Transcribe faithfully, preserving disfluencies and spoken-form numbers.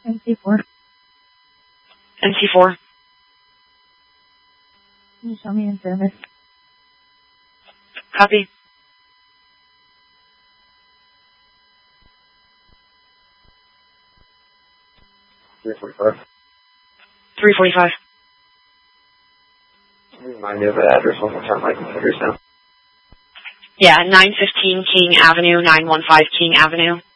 M C four. M C four. Can you show me in service? Copy. three forty-five. three forty-five. Remind me of the address one more time. My computer's down. Yeah, nine fifteen King Avenue, nine one five King Avenue.